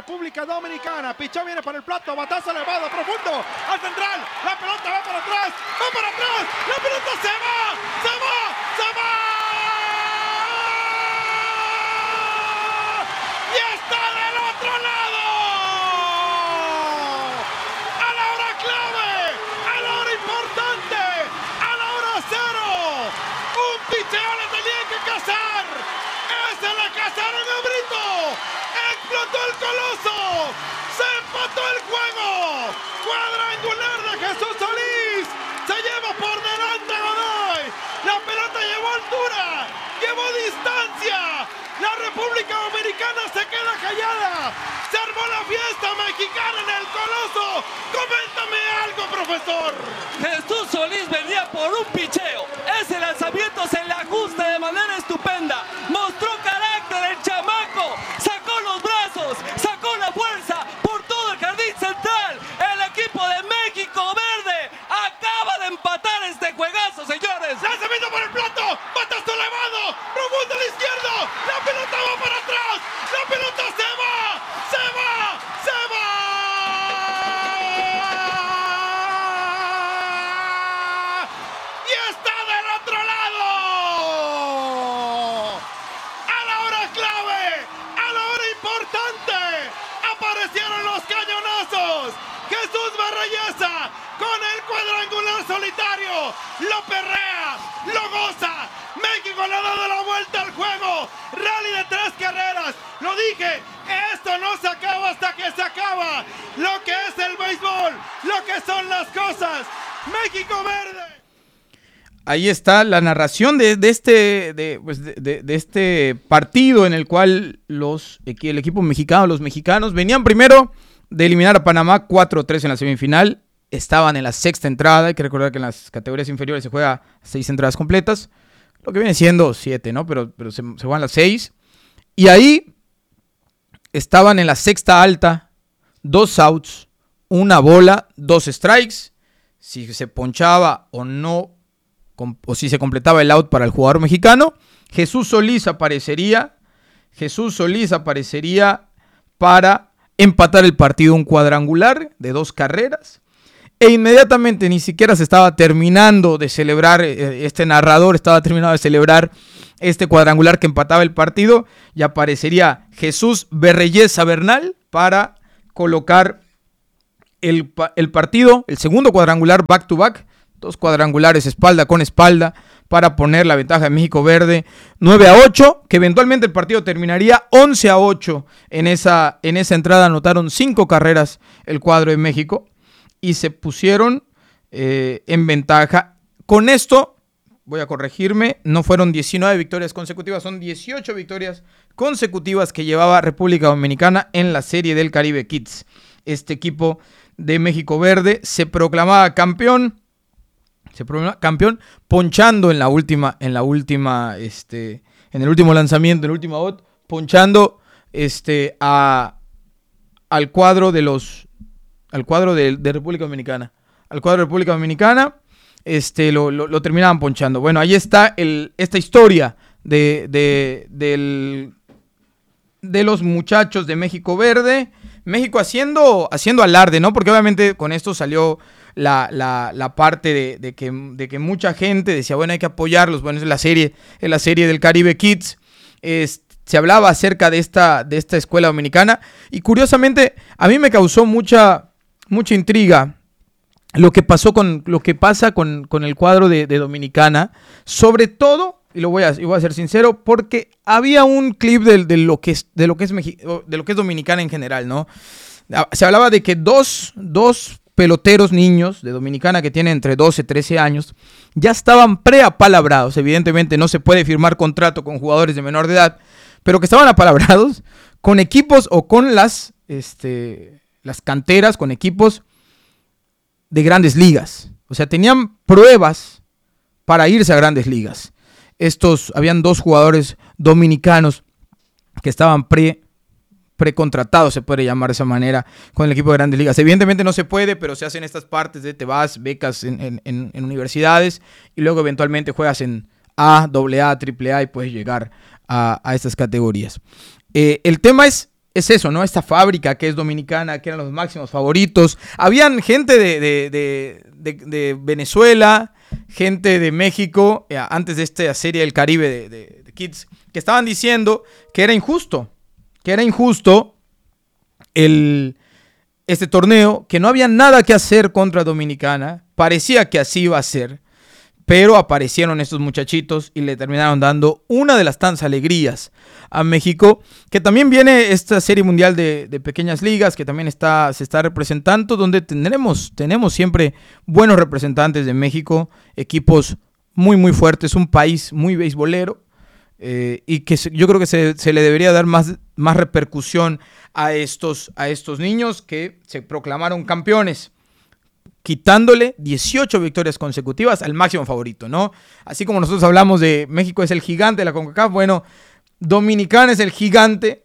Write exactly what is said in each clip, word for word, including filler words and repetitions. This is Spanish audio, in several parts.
República Dominicana. Pichón viene para el plato, batazo elevado, profundo, al central. La pelota va para atrás, va para atrás. La pelota se va, se va, se va. Y está del otro lado. A la hora clave, a la hora importante, a la hora cero. Un picheo le tenía que cazar. Ese le cazaron a Brito. Explotó el Coloso. Se empató el juego. Cuadrangular de Jesús Solís. Se lleva por delante a Godoy. La pelota llevó altura. Llevó distancia. La República Dominicana se queda callada. Se armó la fiesta mexicana en el Coloso. Coméntame algo, profesor. Jesús Solís venía por un picheo. Ese lanzamiento se le ajusta de manera estupenda. Mostró carácter el chamaco. Sacó los brazos, sacó la fuerza por todo el jardín central. El equipo de México Verde acaba de empatar este juegazo, señores. Lanzamiento por el plato. Batazo elevado. Profundo a la izquierda. La pelota va para atrás. La pelota se va. Se va. Se va. Y está del otro lado. A la hora clave. A la hora importante. Aparecieron los cañonazos. Jesús Berreyesa con el cuadrangular solitario. Lo perrea. Lo goza. México le ha dado la vuelta al juego. Rally de tres carreras. Lo dije. Esto no se acaba hasta que se acaba. Lo que es el béisbol. Lo que son las cosas. México Verde. Ahí está la narración de, de, este, de, pues de, de, de este partido en el cual los, el equipo mexicano, los mexicanos, venían primero de eliminar a Panamá cuatro tres en la semifinal. Estaban en la sexta entrada. Hay que recordar que en las categorías inferiores se juega seis entradas completas. Lo que viene siendo siete, ¿no? Pero, pero se, se juegan las seis. Y ahí estaban en la sexta alta, dos outs, una bola, dos strikes. Si se ponchaba o no, o si se completaba el out para el jugador mexicano, Jesús Solís aparecería, Jesús Solís aparecería para empatar el partido, un cuadrangular de dos carreras. E inmediatamente, ni siquiera se estaba terminando de celebrar, este narrador estaba terminando de celebrar este cuadrangular que empataba el partido, y aparecería Jesús Berreyesa Bernal para colocar el, el partido, el segundo cuadrangular back to back, dos cuadrangulares espalda con espalda para poner la ventaja de México Verde nueve a ocho, que eventualmente el partido terminaría once a ocho. En esa, en esa entrada anotaron cinco carreras el cuadro de México y se pusieron eh, en ventaja. Con esto, voy a corregirme, no fueron diecinueve victorias consecutivas, son dieciocho victorias consecutivas que llevaba República Dominicana en la Serie del Caribe Kids. Este equipo de México Verde se proclamaba campeón, se proclamaba campeón ponchando en la última, en la última, este, en el último lanzamiento, en el último out, ponchando este, a, al cuadro de los, al cuadro de, de República Dominicana, al cuadro de República Dominicana. Este, lo, lo, lo terminaban ponchando. Bueno, ahí está el, esta historia de, de, del, de los muchachos de México Verde. México haciendo, haciendo alarde, ¿no? Porque obviamente con esto salió la, la, la parte de, de, que, de que mucha gente decía, bueno, hay que apoyarlos. Bueno, es la serie, es la serie del Caribe Kids. Es, se hablaba acerca de esta, de esta escuela dominicana. Y curiosamente, a mí me causó mucha, mucha intriga lo que pasó con lo que pasa con, con el cuadro de, de Dominicana, sobre todo, y lo voy a, y voy a ser sincero, porque había un clip de, de lo que es de lo que es Mexi- de lo que es Dominicana en general, ¿no? Se hablaba de que dos, dos peloteros niños de Dominicana que tienen entre doce y trece años ya estaban preapalabrados. Evidentemente no se puede firmar contrato con jugadores de menor de edad, pero que estaban apalabrados con equipos o con las, este, las canteras, con equipos de grandes ligas. O sea, tenían pruebas para irse a grandes ligas. Estos, habían dos jugadores dominicanos que estaban pre, precontratados, se puede llamar de esa manera, con el equipo de grandes ligas. Evidentemente no se puede, pero se hacen estas partes de te vas, becas en, en, en, en universidades, y luego eventualmente juegas en A, doble A, triple A y puedes llegar a, a estas categorías. Eh, el tema es es eso, ¿no? Esta fábrica que es dominicana, que eran los máximos favoritos. Habían gente de, de, de, de, de Venezuela, gente de México, eh, antes de esta serie del Caribe de, de, de Kids, que estaban diciendo que era injusto, que era injusto el, este torneo, que no había nada que hacer contra Dominicana, parecía que así iba a ser, pero aparecieron estos muchachitos y le terminaron dando una de las tantas alegrías a México, que también viene esta serie mundial de, de pequeñas ligas, que también está, se está representando, donde tendremos, tenemos siempre buenos representantes de México, equipos muy muy fuertes, un país muy beisbolero, eh, y que se, yo creo que se, se le debería dar más, más repercusión a estos, a estos niños que se proclamaron campeones, quitándole dieciocho victorias consecutivas al máximo favorito, ¿no? Así como nosotros hablamos de México es el gigante de la CONCACAF, bueno, Dominicana es el gigante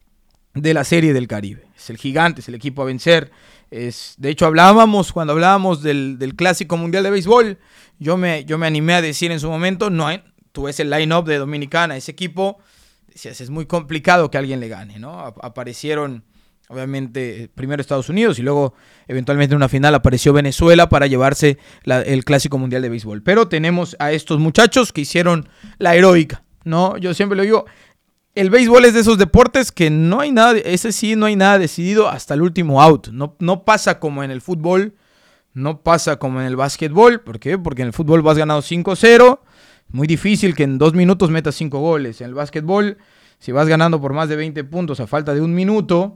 de la Serie del Caribe. Es el gigante, es el equipo a vencer. Es, de hecho, hablábamos, cuando hablábamos del, del Clásico Mundial de Béisbol, yo me, yo me animé a decir en su momento, no, tú ves el line-up de Dominicana, ese equipo, decías, es muy complicado que alguien le gane, ¿no? Aparecieron... Obviamente, primero Estados Unidos y luego, eventualmente en una final, apareció Venezuela para llevarse la, el Clásico Mundial de Béisbol. Pero tenemos a estos muchachos que hicieron la heroica, ¿no? Yo siempre lo digo, el béisbol es de esos deportes que no hay nada, ese sí no hay nada decidido hasta el último out. No, no pasa como en el fútbol, no pasa como en el básquetbol. ¿Por qué? Porque en el fútbol vas ganado cinco cero. Muy difícil que en dos minutos metas cinco goles. En el básquetbol, si vas ganando por más de veinte puntos a falta de un minuto...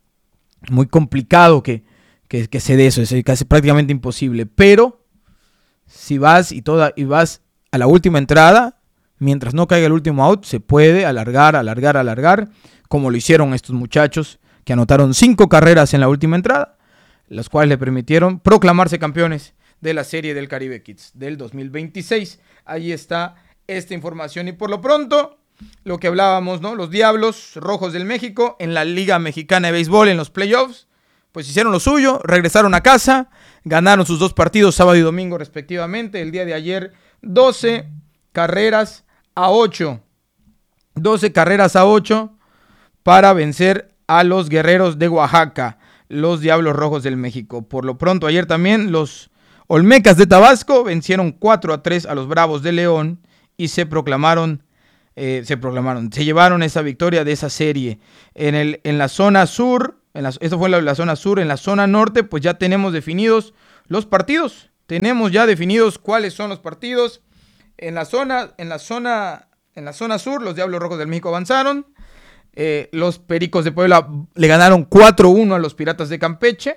Muy complicado que, que, que se dé eso, es casi prácticamente imposible. Pero si vas y, toda, y vas a la última entrada, mientras no caiga el último out, se puede alargar, alargar, alargar, como lo hicieron estos muchachos que anotaron cinco carreras en la última entrada, las cuales le permitieron proclamarse campeones de la Serie del Caribe Kids del dos mil veintiséis. Ahí está esta información y por lo pronto... Lo que hablábamos, ¿no? Los Diablos Rojos del México en la Liga Mexicana de Béisbol en los playoffs, pues hicieron lo suyo, regresaron a casa, ganaron sus dos partidos sábado y domingo respectivamente. El día de ayer, doce carreras a ocho. doce carreras a ocho para vencer a los Guerreros de Oaxaca, los Diablos Rojos del México. Por lo pronto, ayer también los Olmecas de Tabasco vencieron cuatro a tres a los Bravos de León y se proclamaron Eh, se proclamaron, se llevaron esa victoria de esa serie. En, el, en la zona sur, en la, esto fue la, la zona sur, en la zona norte, pues ya tenemos definidos los partidos. Tenemos ya definidos cuáles son los partidos. En la zona, en la zona, en la zona sur, los Diablos Rojos del México avanzaron. Eh, los Pericos de Puebla le ganaron cuatro uno a los Piratas de Campeche,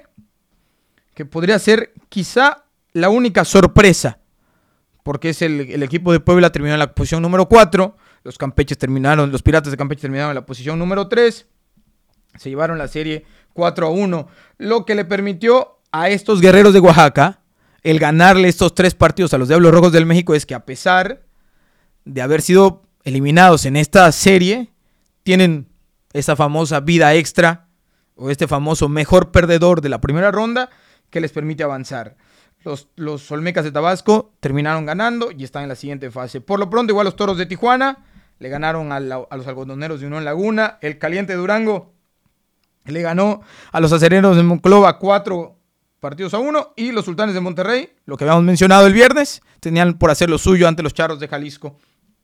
que podría ser quizá la única sorpresa, porque es el, el equipo de Puebla terminó en la posición número cuatro. Los Campeches terminaron, los Piratas de Campeche terminaron en la posición número tres. Se llevaron la serie cuatro a uno. Lo que le permitió a estos Guerreros de Oaxaca el ganarle estos tres partidos a los Diablos Rojos del México es que a pesar de haber sido eliminados en esta serie, tienen esa famosa vida extra o este famoso mejor perdedor de la primera ronda que les permite avanzar. Los, los Olmecas de Tabasco terminaron ganando y están en la siguiente fase. Por lo pronto, igual los Toros de Tijuana le ganaron a, la, a los Algodoneros de Unión Laguna. El Caliente Durango le ganó a los Acereros de Monclova cuatro partidos a uno. Y los Sultanes de Monterrey, lo que habíamos mencionado el viernes, tenían por hacer lo suyo ante los Charros de Jalisco.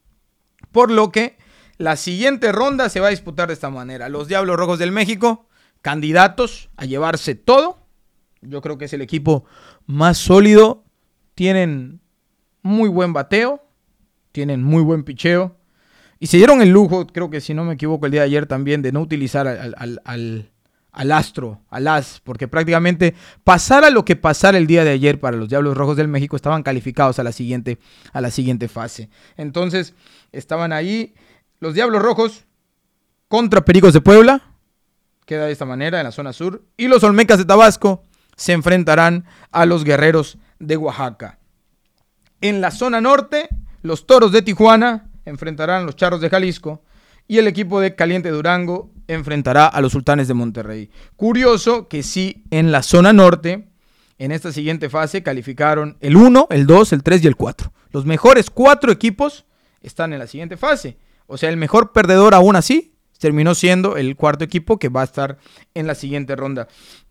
Por lo que la siguiente ronda se va a disputar de esta manera. Los Diablos Rojos del México, candidatos a llevarse todo. Yo creo que es el equipo más sólido. Tienen muy buen bateo. Tienen muy buen picheo. Y se dieron el lujo, creo que si no me equivoco, el día de ayer también, de no utilizar al, al, al, al astro, al as, porque prácticamente pasara lo que pasara el día de ayer para los Diablos Rojos del México, estaban calificados a la siguiente, a la siguiente fase. Entonces, estaban ahí los Diablos Rojos contra Pericos de Puebla, queda de esta manera en la zona sur, y los Olmecas de Tabasco se enfrentarán a los Guerreros de Oaxaca. En la zona norte, los Toros de Tijuana enfrentarán a los Charros de Jalisco y el equipo de Caliente Durango enfrentará a los Sultanes de Monterrey. Curioso que sí, en la zona norte, en esta siguiente fase calificaron el uno, el dos, el tres y el cuatro. Los mejores cuatro equipos están en la siguiente fase. O sea, el mejor perdedor aún así terminó siendo el cuarto equipo que va a estar en la siguiente ronda.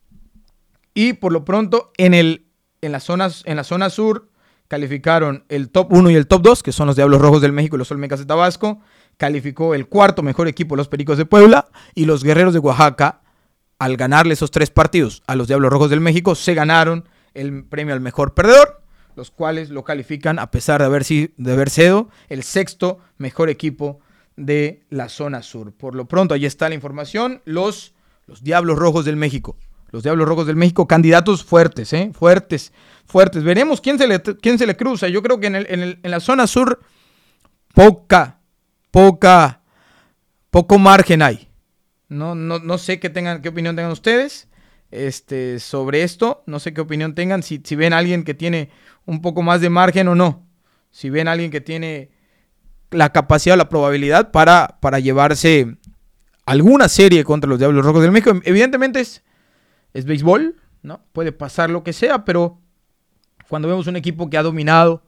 Y por lo pronto, en, el, en, la, zona, en la zona sur, calificaron el top uno y el top dos, que son los Diablos Rojos del México y los Olmecas de Tabasco. Calificó el cuarto mejor equipo, los Pericos de Puebla, y los Guerreros de Oaxaca, al ganarle esos tres partidos a los Diablos Rojos del México, se ganaron el premio al mejor perdedor, los cuales lo califican, a pesar de haber, de haber sido el sexto mejor equipo de la zona sur. Por lo pronto, ahí está la información. Los, los Diablos Rojos del México. Los Diablos Rojos del México, candidatos fuertes, ¿eh? Fuertes, fuertes. Veremos quién se le, quién se le cruza. Yo creo que en, el, en, el, en la zona sur, poca, poca, poco margen hay. No, no, no sé qué, tengan, qué opinión tengan ustedes este, sobre esto. No sé qué opinión tengan. Si, si ven a alguien que tiene un poco más de margen o no. Si ven a alguien que tiene la capacidad o la probabilidad para, para llevarse alguna serie contra los Diablos Rojos del México. Evidentemente es... Es béisbol, ¿no? Puede pasar lo que sea, pero cuando vemos un equipo que ha dominado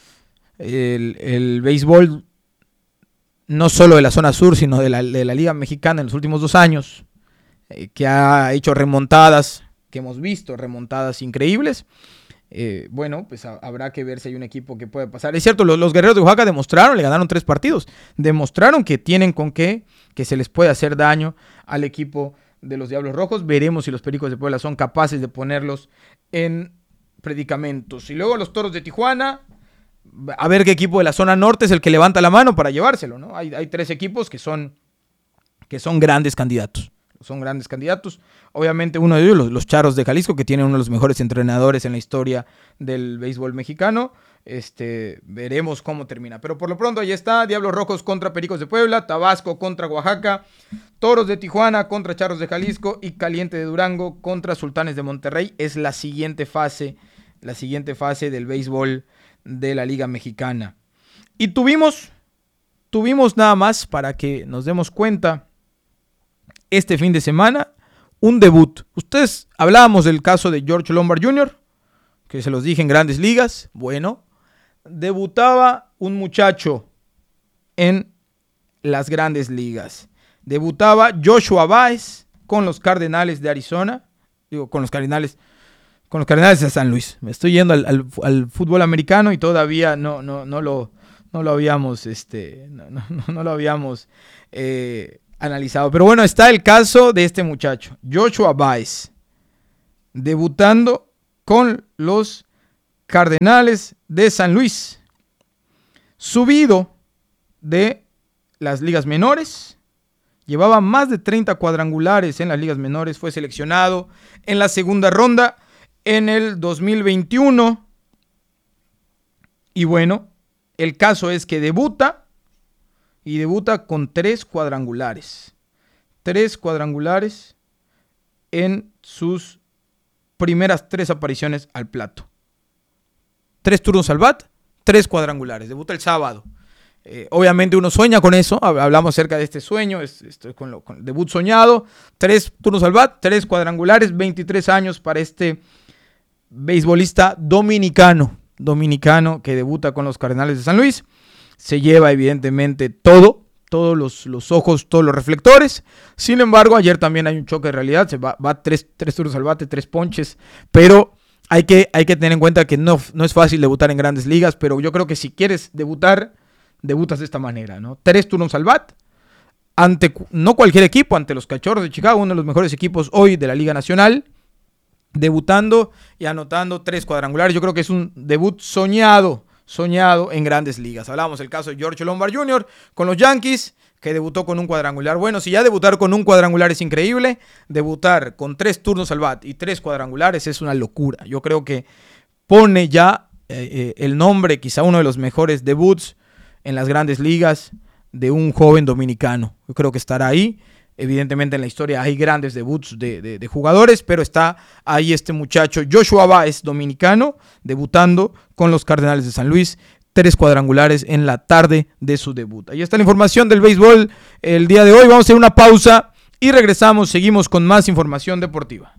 el, el béisbol, no solo de la zona sur, sino de la, de la Liga Mexicana en los últimos dos años, eh, que ha hecho remontadas, que hemos visto remontadas increíbles, eh, bueno, pues a, habrá que ver si hay un equipo que puede pasar. Es cierto, los, los Guerreros de Oaxaca demostraron, le ganaron tres partidos, demostraron que tienen con qué, que se les puede hacer daño al equipo de los Diablos Rojos. Veremos si los Pericos de Puebla son capaces de ponerlos en predicamentos. Y luego los Toros de Tijuana, a ver qué equipo de la zona norte es el que levanta la mano para llevárselo, ¿no? Hay, hay tres equipos que son, que son grandes candidatos. Son grandes candidatos. Obviamente uno de ellos, los, los Charros de Jalisco, que tienen uno de los mejores entrenadores en la historia del béisbol mexicano. Este, veremos cómo termina. Pero por lo pronto ahí está. Diablos Rojos contra Pericos de Puebla, Tabasco contra Oaxaca, Toros de Tijuana contra Charros de Jalisco y Caliente de Durango contra Sultanes de Monterrey. Es la siguiente fase, la siguiente fase del béisbol de la Liga Mexicana. Y tuvimos, tuvimos nada más para que nos demos cuenta, este fin de semana, un debut. Ustedes hablábamos del caso de George Lombard junior, que se los dije en Grandes Ligas. Bueno, debutaba un muchacho en las Grandes Ligas. Debutaba Joshua Baez con los Cardenales de Arizona. Digo, con los Cardenales, con los Cardenales de San Luis. Me estoy yendo al, al, al fútbol americano y todavía no, no, no lo, no lo habíamos, este, no, no, no lo habíamos eh, analizado. Pero bueno, está el caso de este muchacho, Joshua Baez, debutando con los Cardenales de San Luis, subido de las ligas menores, llevaba más de treinta cuadrangulares en las ligas menores, fue seleccionado en la segunda ronda en el dos mil veintiuno, y bueno, el caso es que debuta, y debuta con tres cuadrangulares, tres cuadrangulares en sus primeras tres apariciones al plato. Tres turnos al bat, tres cuadrangulares. Debuta el sábado. Eh, obviamente uno sueña con eso. Hablamos acerca de este sueño. Es, es con, lo, con el debut soñado. Tres turnos al bat, tres cuadrangulares. veintitrés años para este beisbolista dominicano. Dominicano que debuta con los Cardenales de San Luis. Se lleva evidentemente todo. Todos los, los ojos, todos los reflectores. Sin embargo, ayer también hay un choque de realidad. Se va, va tres, tres turnos al bate, tres ponches. Pero hay que, hay que tener en cuenta que no, no es fácil debutar en Grandes Ligas. Pero yo creo que si quieres debutar, debutas de esta manera, ¿no? Tres turnos al bat. Ante no cualquier equipo, ante los Cachorros de Chicago, uno de los mejores equipos hoy de la Liga Nacional. Debutando y anotando tres cuadrangulares. Yo creo que es un debut soñado. soñado en Grandes Ligas. Hablábamos del caso de George Lombard junior con los Yankees, que debutó con un cuadrangular. Bueno, si ya debutar con un cuadrangular es increíble, debutar con tres turnos al bat y tres cuadrangulares es una locura. Yo creo que pone ya eh, eh, el nombre, quizá uno de los mejores debuts en las Grandes Ligas de un joven dominicano. Yo creo que estará ahí. Evidentemente en la historia hay grandes debuts de, de, de jugadores, pero está ahí este muchacho Joshua Baez, dominicano, debutando con los Cardenales de San Luis, tres cuadrangulares en la tarde de su debut. Ahí está la información del béisbol el día de hoy. Vamos a hacer una pausa y regresamos, seguimos con más información deportiva.